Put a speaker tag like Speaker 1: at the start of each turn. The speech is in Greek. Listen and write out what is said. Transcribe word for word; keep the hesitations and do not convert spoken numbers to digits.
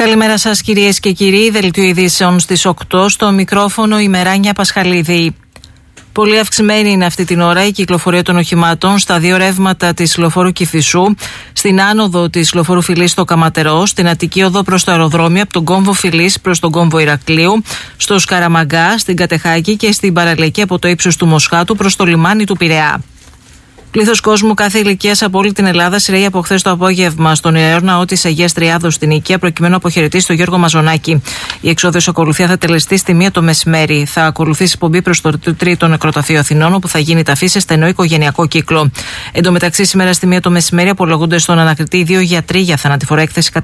Speaker 1: Καλημέρα σας κυρίες και κύριοι, δελτίο ειδήσεων στις οκτώ, στο μικρόφωνο η Μεράνια Πασχαλίδη. Πολύ αυξημένη είναι αυτή την ώρα η κυκλοφορία των οχημάτων στα δύο ρεύματα της λεωφόρου Κηφισού, στην άνοδο της λεωφόρου Φιλής στο Καματερό, στην Αττική οδό προς το αεροδρόμιο, από τον κόμβο Φιλής προς τον κόμβο Ηρακλείου, στο Σκαραμαγκά, στην Κατεχάκη και στην παραλιακή από το ύψος του Μοσχάτου προς το λιμάνι του Πειραιά. Πλήθος κόσμου κάθε ηλικίας από όλη την Ελλάδα σειραίει από χθες το απόγευμα στον Ιερό Ναό της Αγίας Τριάδος στην Οικία, προκειμένου να αποχαιρετήσει τον Γιώργο Μαζονάκη. Η εξόδιος ακολουθία θα τελεστεί στη μία το μεσημέρι. Θα ακολουθήσει εκπομπή προς το τρίτο νεκροταφείο Αθηνών, όπου θα γίνει ταφή σε στενό οικογενειακό κύκλο. Εν τω μεταξύ, σήμερα στη μία το μεσημέρι απολογούνται στον ανακριτή δύο γιατροί για θανατηφορά έκθεση